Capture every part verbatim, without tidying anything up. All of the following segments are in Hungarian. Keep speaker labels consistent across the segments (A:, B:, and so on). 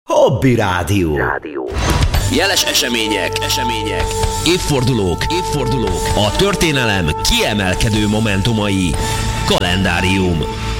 A: Hobby Rádió.
B: Rádió. Jeles események, események, évfordulók, évfordulók, a történelem kiemelkedő momentumai. Kalendárium.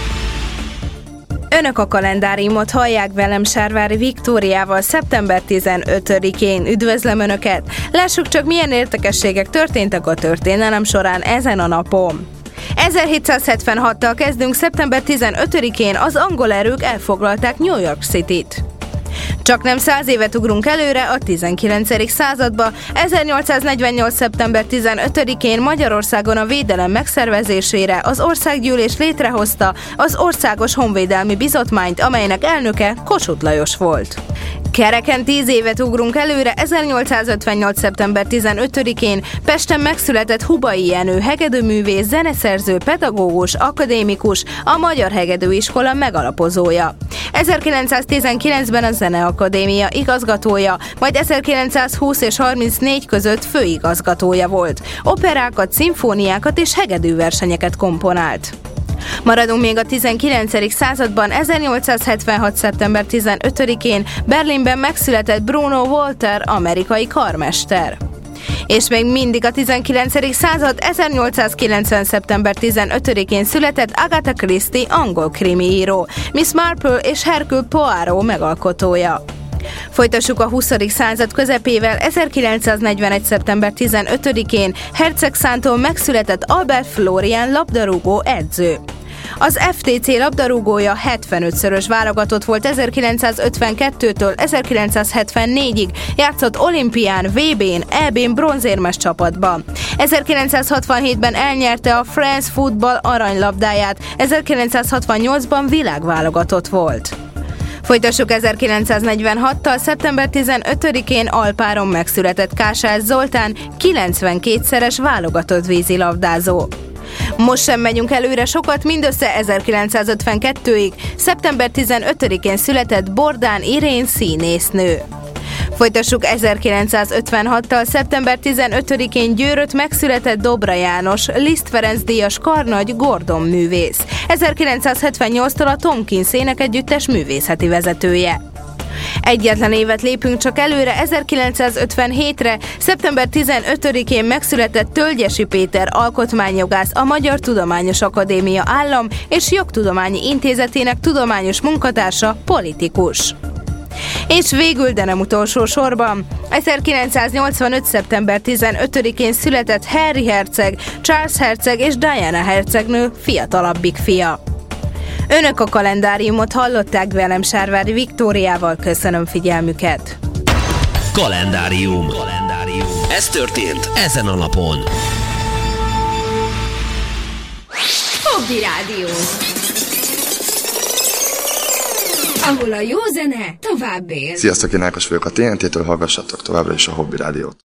C: Önök a kalendáriumot hallják velem, Sárvári Viktóriával szeptember tizenötödikén. Üdvözlöm Önöket! Lássuk csak, milyen érdekességek történtek a történelem során ezen a napon. ezerhétszázhetvenhattal kezdünk. Szeptember tizenötödikén az angol erők elfoglalták New York Cityt. Csak nem száz évet ugrunk előre a tizenkilencedik századba. ezernyolcszáznegyvennyolc. szeptember tizenötödikén Magyarországon a védelem megszervezésére az országgyűlés létrehozta az Országos Honvédelmi Bizottmányt, amelynek elnöke Kossuth Lajos volt. Kereken tíz évet ugrunk előre. ezernyolcszázötvennyolc. szeptember tizenötödikén Pesten megszületett Hubai Jenő, hegedűművész, zeneszerző, pedagógus, akadémikus, a Magyar Hegedűiskola megalapozója. ezerkilencszáztizenkilencben a Zeneakadémia igazgatója, majd ezerkilencszázhúsz és harmincnégy között főigazgatója volt. Operákat, szimfóniákat és hegedűversenyeket komponált. Maradunk még a tizenkilencedik században. ezernyolcszázhetvenhat. szeptember tizenötödikén Berlinben megszületett Bruno Walter, amerikai karmester. És még mindig a tizenkilencedik század. ezernyolcszázkilencven. szeptember tizenötödikén született Agatha Christie, angol krimiíró, Miss Marple és Hercule Poirot megalkotója. Folytassuk a huszadik század közepével. ezerkilencszáznegyvenegy. szeptember tizenötödikén Hercegszántól megszületett Albert Florian, labdarúgó edző. Az ef té cé labdarúgója hetvenötszörös válogatott volt. ezerkilencszázötvenkettőtől ezerkilencszázhetvennégyig játszott olimpián, vé bén, é bén bronzérmes csapatban. ezerkilencszázhatvanhétben elnyerte a France Football aranylabdáját, ezerkilencszázhatvannyolcban világválogatott volt. Folytassuk ezerkilencszáznegyvenhattal. szeptember tizenötödikén Alpáron megszületett Kásás Zoltán, kilencvenkétszeres válogatott vízilabdázó. Most sem megyünk előre sokat, mindössze ezerkilencszázötvenkettőig. szeptember tizenötödikén született Bordán Irén, színésznő. Folytassuk ezerkilencszázötvenhattal. szeptember tizenötödikén Győrött megszületett Dobra János, Liszt Ferenc díjas karnagy, Gordon művész. ezerkilencszázhetvennyolctól a Tomkins énekegyüttes művészeti vezetője. Egyetlen évet lépünk csak előre, ezerkilencszázötvenhétre. szeptember tizenötödikén megszületett Tölgyesi Péter alkotmányjogász, a Magyar Tudományos Akadémia Állam- és Jogtudományi Intézetének tudományos munkatársa, politikus. És végül, de nem utolsó sorban, ezerkilencszáznyolcvanöt. szeptember tizenötödikén született Harry herceg, Charles herceg és Diana hercegnő fiatalabbik fia. Önök a kalendáriumot hallották velem, Sárvári Viktóriával. Köszönöm figyelmüket.
B: Kalendárium. Kalendárium. Ez történt ezen a napon.
D: Hobby Rádió, ahol a jó zene tovább él.
E: Sziasztok, én Ákos vagyok a té en té-től, hallgassatok továbbra is a Hobby Rádiót.